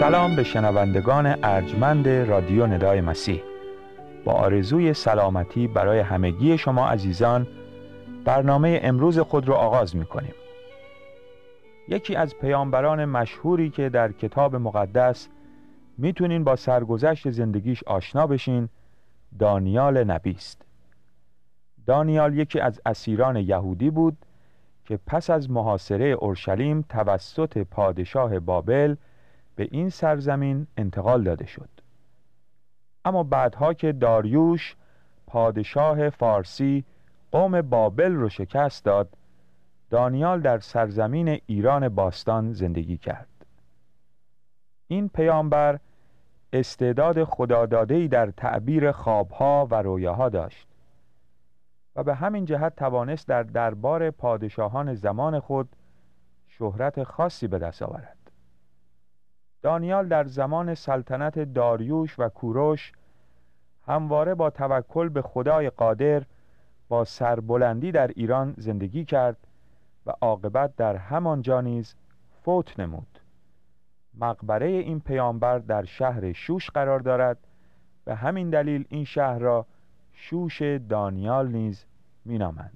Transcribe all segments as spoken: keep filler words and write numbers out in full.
سلام به شنوندگان ارجمند رادیو ندای مسیح. با آرزوی سلامتی برای همگی شما عزیزان برنامه امروز خود را آغاز می کنیم. یکی از پیامبران مشهوری که در کتاب مقدس میتونین با سرگذشت زندگیش آشنا بشین دانیال نبی است. دانیال یکی از اسیران یهودی بود که پس از محاصره اورشلیم توسط پادشاه بابل به این سرزمین انتقال داده شد. اما بعدها که داریوش پادشاه فارسی قوم بابل رو شکست داد، دانیال در سرزمین ایران باستان زندگی کرد. این پیامبر استعداد خداداده‌ای در تعبیر خوابها و رویاها داشت و به همین جهت توانست در دربار پادشاهان زمان خود شهرت خاصی به دست آورد. دانیال در زمان سلطنت داریوش و کوروش همواره با توکل به خدای قادر با سربلندی در ایران زندگی کرد و عاقبت در همانجا نیز فوت نمود. مقبره این پیامبر در شهر شوش قرار دارد. به همین دلیل این شهر را شوش دانیال نیز مینامند.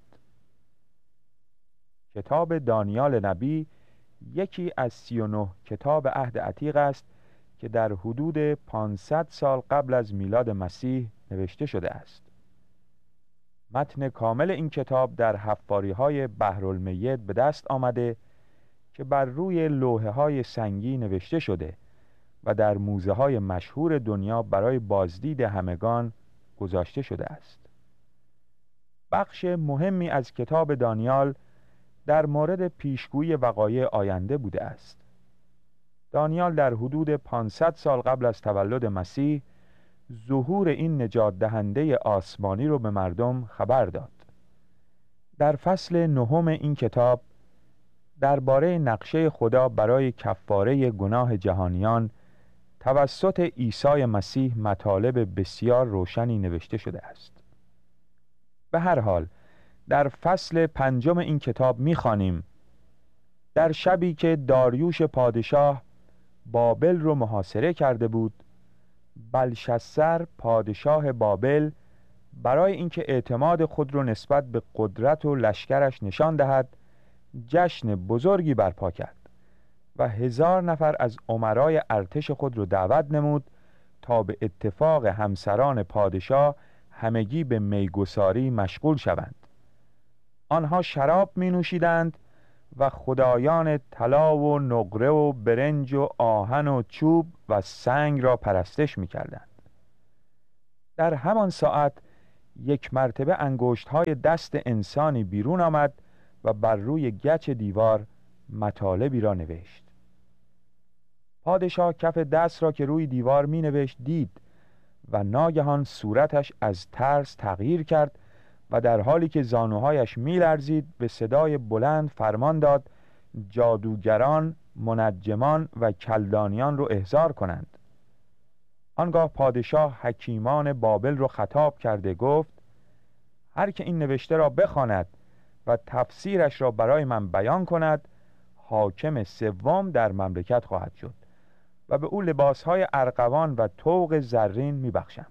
کتاب دانیال نبی یکی از سی و نه کتاب عهد عتیق است که در حدود پانصد سال قبل از میلاد مسیح نوشته شده است. متن کامل این کتاب در حفاری‌های بحرالمیت به دست آمده که بر روی لوحه‌های سنگی نوشته شده و در موزه‌های مشهور دنیا برای بازدید همگان گذاشته شده است. بخش مهمی از کتاب دانیال در مورد پیشگویی وقایع آینده بوده است. دانیال در حدود پانصد سال قبل از تولد مسیح ظهور این نجات دهنده آسمانی رو به مردم خبر داد. در فصل نهم این کتاب درباره نقشه خدا برای کفاره گناه جهانیان توسط عیسی مسیح مطالب بسیار روشنی نوشته شده است. به هر حال در فصل پنجم این کتاب می‌خوانیم در شبی که داریوش پادشاه بابل رو محاصره کرده بود، بلشسر پادشاه بابل برای اینکه اعتماد خود رو نسبت به قدرت و لشکرش نشان دهد جشن بزرگی برپا کرد و هزار نفر از امرای ارتش خود رو دعوت نمود تا به اتفاق همسران پادشاه همگی به میگساری مشغول شوند. آنها شراب می نوشیدند و خدایان طلا و نقره و برنج و آهن و چوب و سنگ را پرستش می کردند. در همان ساعت یک مرتبه انگشت‌های دست انسانی بیرون آمد و بر روی گچ دیوار مطالبی را نوشت. پادشاه کف دست را که روی دیوار می نوشت دید و ناگهان صورتش از ترس تغییر کرد و در حالی که زانوهایش می لرزید به صدای بلند فرمان داد جادوگران، منجمان و کلدانیان رو احضار کنند. آنگاه پادشاه حکیمان بابل رو خطاب کرده گفت هر که این نوشته را بخواند و تفسیرش را برای من بیان کند حاکم سوم در مملکت خواهد شد و به او لباسهای ارغوان و طوق زرین میبخشم.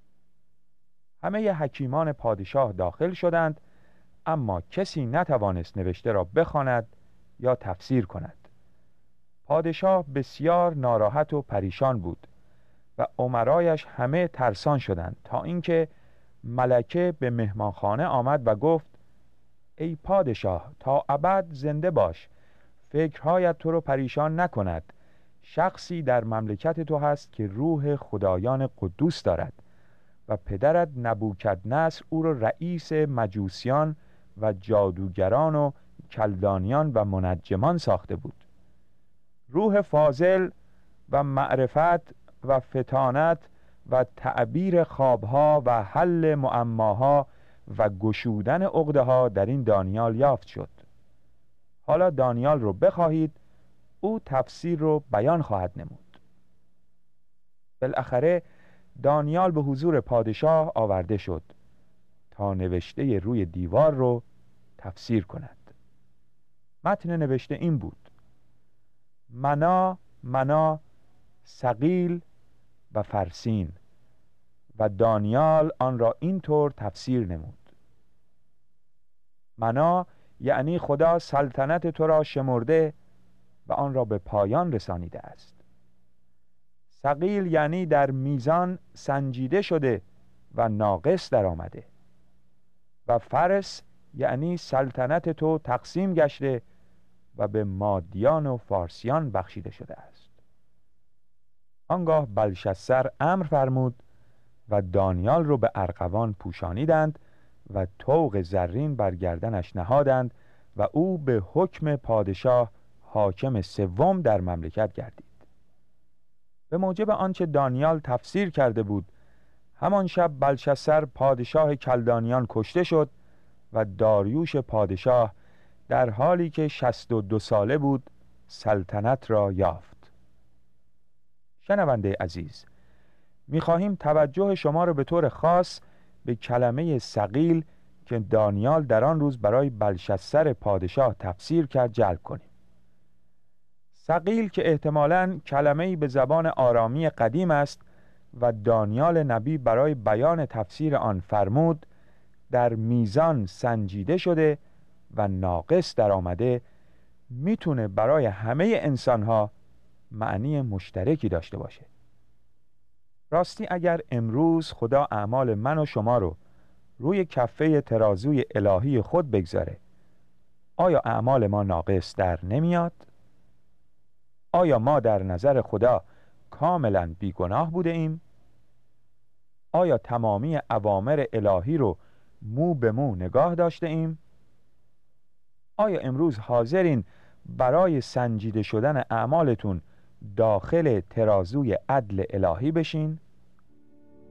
همه حکیمان پادشاه داخل شدند اما کسی نتوانست نوشته را بخواند یا تفسیر کند. پادشاه بسیار ناراحت و پریشان بود و امرایش همه ترسان شدند تا اینکه ملکه به مهمانخانه آمد و گفت ای پادشاه تا ابد زنده باش، فکرهایت تو رو پریشان نکند. شخصی در مملکت تو هست که روح خدایان قدوس دارد و پدرت نبوکدنصر او را رئیس مجوسیان و جادوگران و کلدانیان و منجمان ساخته بود. روح فاضل و معرفت و فطانت و تعبیر خوابها و حل معماها و گشودن عقده‌ها در این دانیال یافت شد. حالا دانیال رو بخواهید، او تفسیر رو بیان خواهد نمود. بالاخره دانیال به حضور پادشاه آورده شد تا نوشته روی دیوار رو تفسیر کند. متن نوشته این بود: منا منا ثقیل و فرسین، و دانیال آن را اینطور تفسیر نمود: منا یعنی خدا سلطنت تو را شمرده و آن را به پایان رسانیده است. ثقیل یعنی در میزان سنجیده شده و ناقص در آمده. و فرس یعنی سلطنت تو تقسیم گشته و به مادیان و فارسیان بخشیده شده است. آنگاه بلشسر امر فرمود و دانیال رو به ارغوان پوشانیدند و طوق زرین بر گردنش نهادند و او به حکم پادشاه حاکم سوم در مملکت گردید. به موجب آنچه دانیال تفسیر کرده بود، همان شب بلشسر پادشاه کلدانیان کشته شد و داریوش پادشاه در حالی که شصت و دو ساله بود سلطنت را یافت. شنونده عزیز، می‌خواهیم توجه شما را به طور خاص به کلمه ثقیل که دانیال در آن روز برای بلشسر پادشاه تفسیر کرد جلب کنیم. ثقیل که احتمالاً کلمه‌ای به زبان آرامی قدیم است و دانیال نبی برای بیان تفسیر آن فرمود در میزان سنجیده شده و ناقص در آمده، میتونه برای همه انسانها معنی مشترکی داشته باشه. راستی اگر امروز خدا اعمال من و شما رو روی کفه ترازوی الهی خود بگذاره، آیا اعمال ما ناقص در نمیاد؟ آیا ما در نظر خدا کاملا بیگناه بوده ایم؟ آیا تمامی اوامر الهی رو مو به مو نگاه داشته ایم؟ آیا امروز حاضرین برای سنجیده شدن اعمالتون داخل ترازوی عدل الهی بشین؟